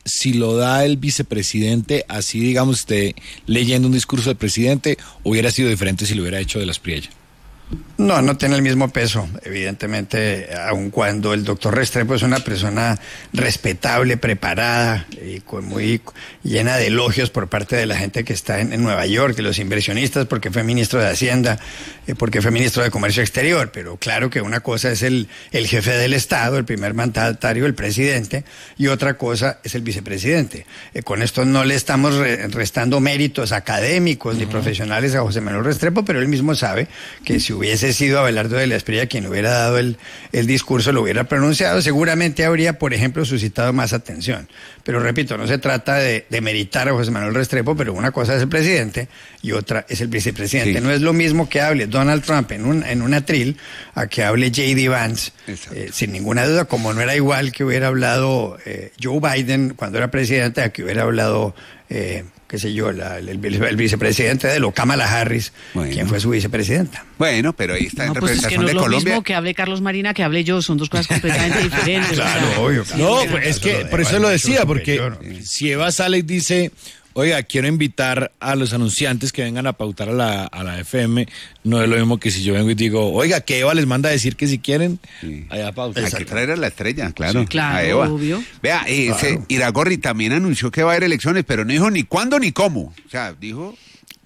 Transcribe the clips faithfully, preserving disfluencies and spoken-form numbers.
si lo da el vicepresidente, así digamos usted leyendo un discurso del presidente, hubiera sido diferente si lo hubiera hecho de las Priella? No, no tiene el mismo peso, evidentemente, aun cuando el doctor Restrepo es una persona respetable, preparada y con muy llena de elogios por parte de la gente que está en, en Nueva York, de los inversionistas, porque fue ministro de Hacienda, eh, porque fue ministro de Comercio Exterior, pero claro que una cosa es el, el jefe del Estado, el primer mandatario, el presidente, y otra cosa es el vicepresidente. Eh, con esto no le estamos re, restando méritos académicos ni profesionales a José Manuel Restrepo, pero él mismo sabe que si hubiese sido Abelardo de la Espriella quien hubiera dado el, el discurso, lo hubiera pronunciado, seguramente habría, por ejemplo, suscitado más atención. Pero repito, no se trata de, de meritar a José Manuel Restrepo, pero una cosa es el presidente y otra es el vicepresidente. Sí. No es lo mismo que hable Donald Trump en un, en un atril a que hable J D Vance, eh, sin ninguna duda, como no era igual que hubiera hablado eh, Joe Biden cuando era presidente, a que hubiera hablado... Eh, qué sé yo, la, el, el, el vicepresidente de lo, Kamala Harris, bueno. quien fue su vicepresidenta. Bueno, pero ahí está en no, pues representación es que no de es lo Colombia. Mismo que hable Carlos Marina, que hable yo, son dos cosas completamente diferentes. Claro, o sea, obvio. Claro. No, pues es que por eso lo decía, porque si Eva sale y dice, oiga, quiero invitar a los anunciantes que vengan a pautar a la, a la F M, no es lo mismo que si yo vengo y digo, oiga, que Eva les manda a decir que si quieren, sí. allá pautar. Hay que traer a la estrella, claro. Sí, claro, a Eva. Obvio. Vea, eh, claro. ese Iragorri también anunció que va a haber elecciones, pero no dijo ni cuándo ni cómo. O sea, dijo...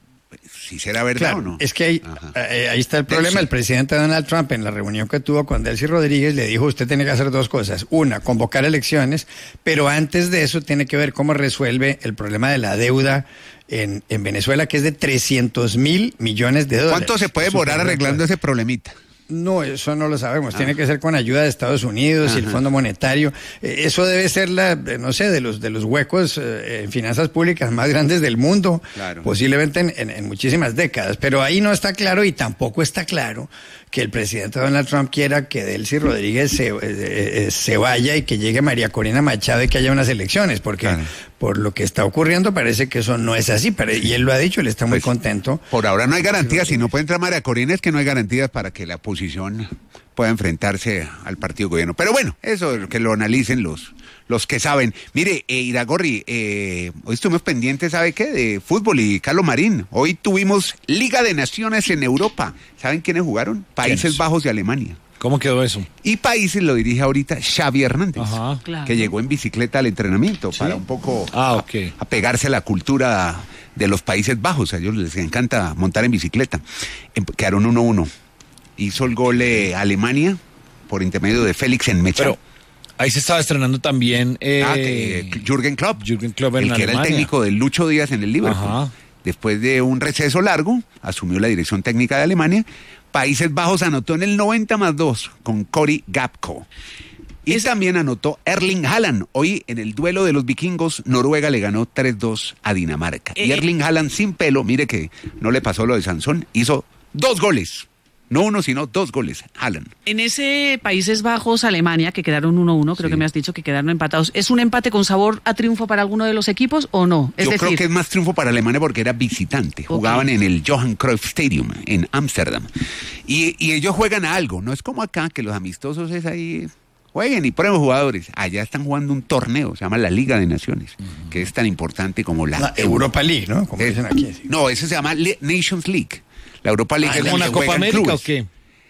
si será verdad claro, o no. Es que ahí, eh, ahí está el problema. Delcy. El presidente Donald Trump, en la reunión que tuvo con Delcy Rodríguez, le dijo, usted tiene que hacer dos cosas. Una, convocar elecciones, pero antes de eso tiene que ver cómo resuelve el problema de la deuda en, en Venezuela, que es de trescientos mil millones de dólares. ¿Cuánto se puede demorar arreglando ese problemita? No, eso no lo sabemos. Ah. Tiene que ser con ayuda de Estados Unidos Ajá. y el Fondo Monetario. Eh, eso debe ser la, no sé, de los de los huecos eh, en finanzas públicas más grandes del mundo, claro. posiblemente en, en, en muchísimas décadas. Pero ahí no está claro y tampoco está claro que el presidente Donald Trump quiera que Delcy Rodríguez se, eh, se vaya y que llegue María Corina Machado y que haya unas elecciones, porque claro. por lo que está ocurriendo parece que eso no es así, y él lo ha dicho, él está muy pues, contento. Por ahora no hay garantías, si no puede entrar María Corina es que no hay garantías para que la oposición pueda enfrentarse al partido gobierno. Pero bueno, eso que lo analicen los, los que saben. Mire, eh, Iragorri, eh, hoy estuvimos pendientes, ¿sabe qué? De fútbol y Carlos Marín. Hoy tuvimos Liga de Naciones en Europa. ¿Saben quiénes jugaron? Países Bajos y Alemania. ¿Cómo quedó eso? Y Países lo dirige ahorita Xavi Hernández, Ajá. Claro. que llegó en bicicleta al entrenamiento ¿Sí? para un poco ah, okay. a, a pegarse a la cultura de los Países Bajos. A ellos les encanta montar en bicicleta. Quedaron uno uno. Hizo el gol eh, Alemania por intermedio de Félix Enmecha. Pero ahí se estaba estrenando también eh, ah, que, Jürgen Klopp, Jürgen Klopp en el que Alemania. Era el técnico de Lucho Díaz en el Liverpool. Ajá. Después de un receso largo, asumió la dirección técnica de Alemania. Países Bajos anotó en el noventa más dos con Cory Gakpo. Y es... también anotó Erling Haaland. Hoy en el duelo de los vikingos, Noruega le ganó tres dos a Dinamarca. Eh, y Erling Haaland sin pelo, mire que no le pasó lo de Sansón, hizo dos goles. No uno, sino dos goles, Haaland. En ese Países Bajos, Alemania, que quedaron uno uno, creo sí. que me has dicho que quedaron empatados, ¿es un empate con sabor a triunfo para alguno de los equipos o no? Es Yo decir... creo que es más triunfo para Alemania porque era visitante. Okay. Jugaban en el Johan Cruyff Stadium, en Ámsterdam. Y, y ellos juegan a algo. No es como acá, que los amistosos es ahí... Jueguen y prueben jugadores. Allá están jugando un torneo, se llama la Liga de Naciones, uh-huh. que es tan importante como la... La Europa League, ¿no? Como es, dicen aquí. Sí. No, eso se llama Le- Nations League. La Europa League ah, es ¿es una Copa América clubes. o qué?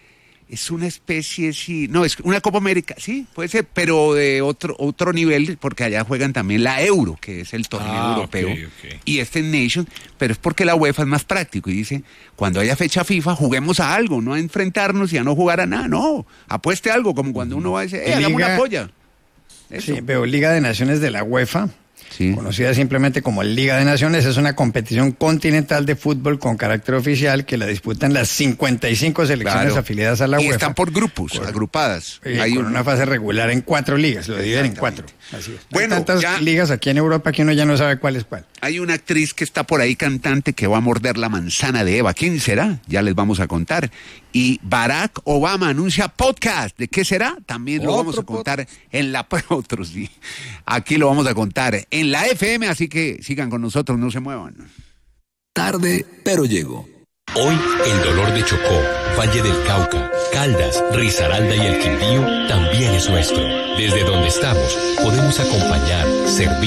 Es una especie, sí, no, es una Copa América, sí, puede ser, pero de otro otro nivel, porque allá juegan también la Euro, que es el torneo ah, europeo, okay, okay. y este Nation, pero es porque la UEFA es más práctico y dice, cuando haya fecha FIFA, juguemos a algo, no a enfrentarnos y a no jugar a nada, no, apueste algo, como cuando uno va a decir, eh, hagamos una polla. Eso. Sí, veo Liga de Naciones de la UEFA. Sí. Conocida simplemente como Liga de Naciones, es una competición continental de fútbol con carácter oficial que la disputan las cincuenta y cinco selecciones claro. afiliadas a la y UEFA. Y están por grupos, con, agrupadas. Eh, Hay con un... una fase regular en cuatro ligas, lo dividen en cuatro. Así es. Bueno, hay tantas ya... ligas aquí en Europa que uno ya no sabe cuál es cuál. Hay una actriz que está por ahí, cantante, que va a morder la manzana de Eva. ¿Quién será? Ya les vamos a contar. Y Barack Obama anuncia podcast. ¿De qué será? También lo vamos a contar podcast. en la... Otros, sí. Aquí lo vamos a contar en la F M, así que sigan con nosotros, no se muevan. Tarde, pero llego. Hoy, el dolor de Chocó, Valle del Cauca, Caldas, Risaralda y el Quindío también es nuestro. Desde donde estamos, podemos acompañar, servir